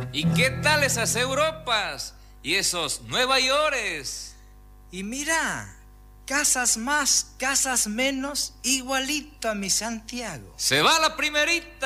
¿Y qué tal esas Europas y esos Nueva Yorkes? Y mira, casas más, casas menos, igualito a mi Santiago. Se va la primerita.